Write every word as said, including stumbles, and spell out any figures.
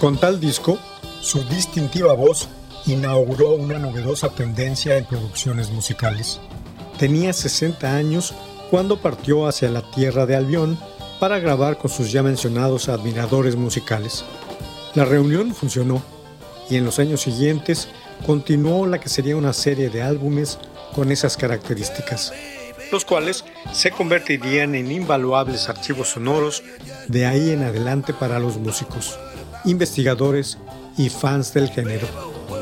Con tal disco, su distintiva voz inauguró una novedosa tendencia en producciones musicales. Tenía sesenta años cuando partió hacia la tierra de Albión para grabar con sus ya mencionados admiradores musicales. La reunión funcionó y en los años siguientes continuó la que sería una serie de álbumes con esas características, los cuales se convertirían en invaluables archivos sonoros de ahí en adelante para los músicos, investigadores y fans del género.